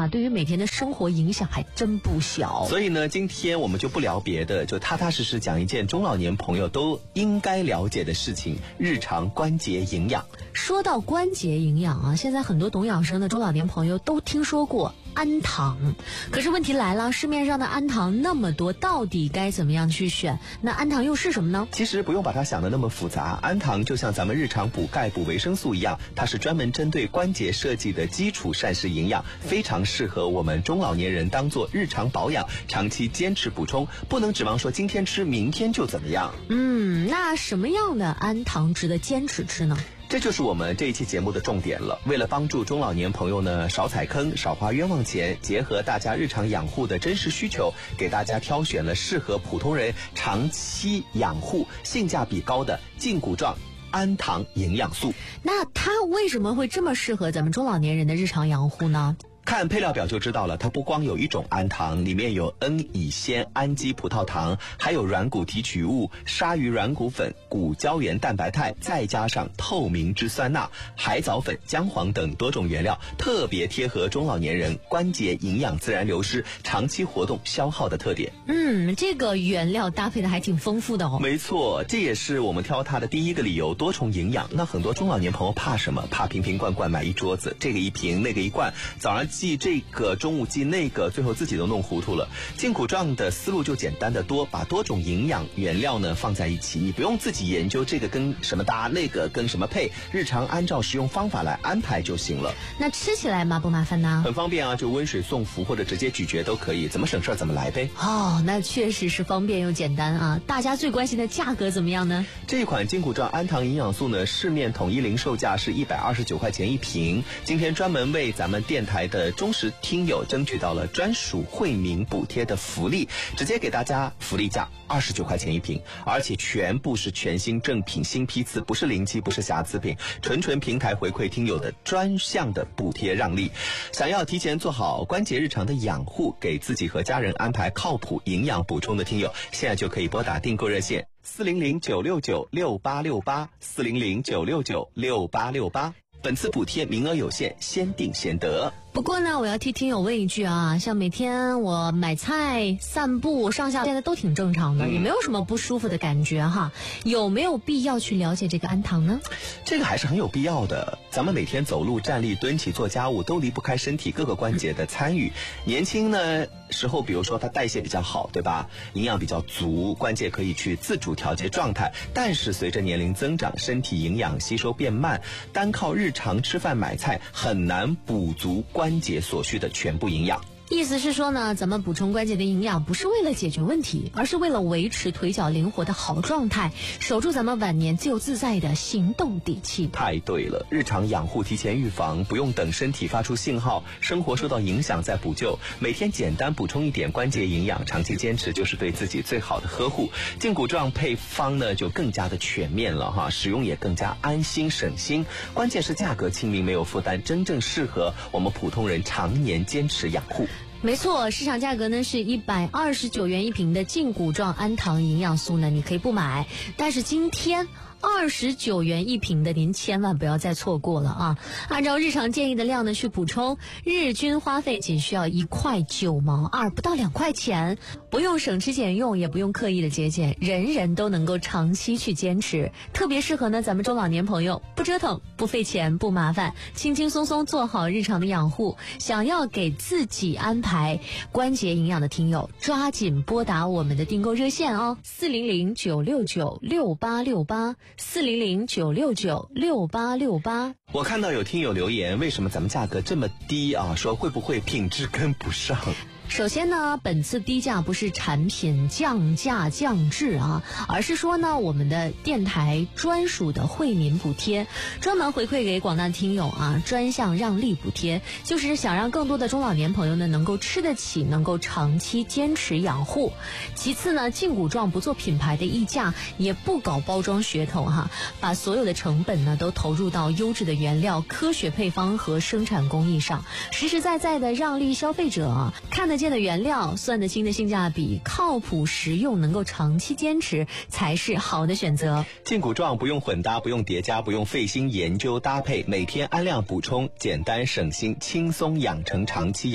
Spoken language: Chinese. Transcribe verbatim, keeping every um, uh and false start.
啊，对于每天的生活影响还真不小。 所以呢，今天我们就不聊别的，就踏踏实实讲一件中老年朋友都应该了解的事情：日常关节营养。 说到关节营养啊，现在很多懂养生的中老年朋友都听说过氨糖，可是问题来了，市面上的氨糖那么多，到底该怎么样去选？那氨糖又是什么呢？ 其实不用把它想得那么复杂，氨糖就像咱们日常补钙补维生素一样，它是专门针对关节设计的基础膳食营养，非常适合我们中老年人当做日常保养，长期坚持补充，不能指望说今天吃明天就怎么样。 嗯，那什么样的氨糖值得坚持吃呢？ 这就是我们这一期节目的重点了。为了帮助中老年朋友呢少踩坑少花冤枉钱，结合大家日常养护的真实需求，给大家挑选了适合普通人长期养护性价比高的胫骨状氨糖营养素。 那它为什么会这么适合咱们中老年人的日常养护呢？ 看配料表就知道了，它不光有一种氨糖，里面有 N 乙酰氨基葡萄糖，还有软骨提取物、鲨鱼软骨粉、骨胶原蛋白肽，再加上透明质酸钠、海藻粉、姜黄等多种原料，特别贴合中老年人关节营养自然流失、长期活动消耗的特点。 嗯，这个原料搭配的还挺丰富的哦。 没错，这也是我们挑它的第一个理由，多重营养。那很多中老年朋友怕什么？怕瓶瓶罐罐买一桌子，这个一瓶那个一罐，早上记这个，中午记那个，最后自己都弄糊涂了。胫骨状的思路就简单的多，把多种营养原料呢放在一起，你不用自己研究这个跟什么搭，那个跟什么配，日常按照食用方法来安排就行了。 那吃起来麻不麻烦呢？ 很方便啊，就温水送服或者直接咀嚼都可以，怎么省事怎么来呗。 哦，那确实是方便又简单啊。大家最关心的价格怎么样呢？ 这一款胫骨状氨糖营养素呢，市面统一零售价是一百二十九块钱一瓶。今天专门为咱们电台的忠实听友争取到了专属惠民补贴的福利，直接给大家福利价二十九块钱一瓶，而且全部是全新正品新批次，不是临期不是瑕疵品，纯纯平台回馈听友的专项的补贴让利。想要提前做好关节日常的养护，给自己和家人安排靠谱营养补充的听友，现在就可以拨打订购热线四零零九六九六八六八四零零九六九六八六八。本次补贴名额有限，先订先得。 不过呢，我要替听友问一句啊，像每天我买菜、散步、上下，现在都挺正常的，嗯、也没有什么不舒服的感觉哈。有没有必要去了解这个氨糖呢？ 这个还是很有必要的。咱们每天走路、站立、蹲起、做家务，都离不开身体各个关节的参与。年轻呢时候，比如说它代谢比较好，对吧？营养比较足，关节可以去自主调节状态。但是随着年龄增长，身体营养吸收变慢，单靠日常吃饭买菜很难补足关关节所需的全部营养。 意思是说呢，咱们补充关节的营养不是为了解决问题，而是为了维持腿脚灵活的好状态，守住咱们晚年自由自在的行动底气。 太对了，日常养护提前预防，不用等身体发出信号，生活受到影响再补救，每天简单补充一点关节营养，长期坚持就是对自己最好的呵护。胫骨状配方呢就更加的全面了哈，使用也更加安心省心，关键是价格亲民没有负担，真正适合我们普通人常年坚持养护。 没错，市场价格呢是一百二十九元一瓶的胫骨状氨糖营养素呢，你可以不买，但是今天二十九元一瓶的您千万不要再错过了啊！按照日常建议的量呢去补充，日均花费仅需要一块九毛二，不到两块钱，不用省吃俭用，也不用刻意的节俭，人人都能够长期去坚持，特别适合呢咱们中老年朋友，不折腾，不费钱，不麻烦，轻轻松松做好日常的养护。想要给自己安排关节营养的听友，抓紧拨打我们的订购热线哦，四零零九六九六八六八。四零零九六九六八六八。 我看到有听友留言，为什么咱们价格这么低啊？说会不会品质跟不上？ 首先呢，本次低价不是产品降价降质啊，而是说呢，我们的电台专属的惠民补贴，专门回馈给广大听友啊，专项让利补贴，就是想让更多的中老年朋友呢能够吃得起，能够长期坚持养护。其次呢，胫骨状不做品牌的溢价，也不搞包装噱头哈，把所有的成本呢都投入到优质的原料、科学配方和生产工艺上，实实在在的让利消费者啊，看得见的原料，算得清的性价比，靠谱实用，能够长期坚持才是好的选择。 胫骨状不用混搭，不用叠加，不用费心研究搭配，每天按量补充，简单省心，轻松养成长期养